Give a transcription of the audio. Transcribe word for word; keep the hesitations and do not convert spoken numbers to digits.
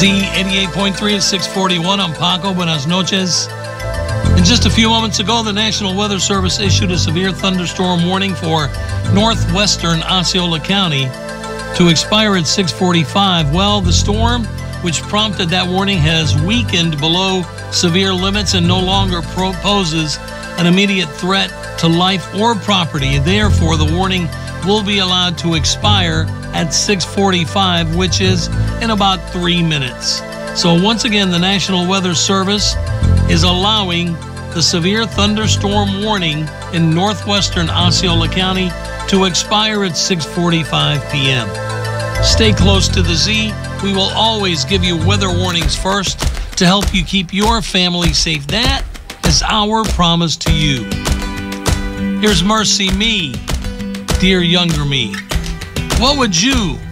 Z eighty-eight point three at six forty-one. I'm Paco. Buenas noches. And just a few moments ago, the National Weather Service issued a severe thunderstorm warning for northwestern Osceola County to expire at six forty-five. Well, the storm, which prompted that warning, has weakened below severe limits and no longer poses an immediate threat to life or property. Therefore, the warning will be allowed to expire at six forty-five, which is in about three minutes. So once again, the National Weather Service is allowing the severe thunderstorm warning in northwestern Osceola County to expire at six forty-five p.m. Stay close to the Z. We will always give you weather warnings first to help you keep your family safe. That is our promise to you. Here's Mercy Me, dear younger me. What would you